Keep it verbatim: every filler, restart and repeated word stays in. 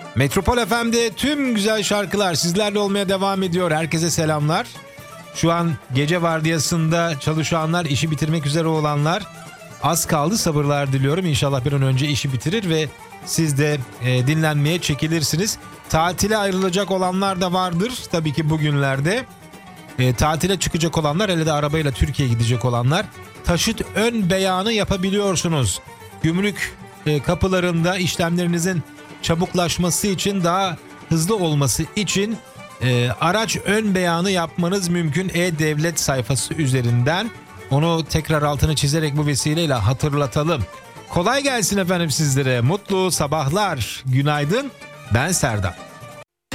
Metropol F M'de tüm güzel şarkılar sizlerle olmaya devam ediyor. Herkese selamlar. Şu an gece vardiyasında çalışanlar, işi bitirmek üzere olanlar, az kaldı, sabırlar diliyorum. İnşallah bir an önce işi bitirir ve siz de e, dinlenmeye çekilirsiniz. Tatile ayrılacak olanlar da vardır tabii ki bugünlerde. E, tatile çıkacak olanlar, hele de arabayla Türkiye'ye gidecek olanlar, taşıt ön beyanı yapabiliyorsunuz. Gümrük e, kapılarında işlemlerinizin çabuklaşması için, daha hızlı olması için e, araç ön beyanı yapmanız mümkün E-Devlet sayfası üzerinden. Onu tekrar altını çizerek bu vesileyle hatırlatalım. Kolay gelsin efendim sizlere. Mutlu sabahlar. Günaydın. Ben Serdar.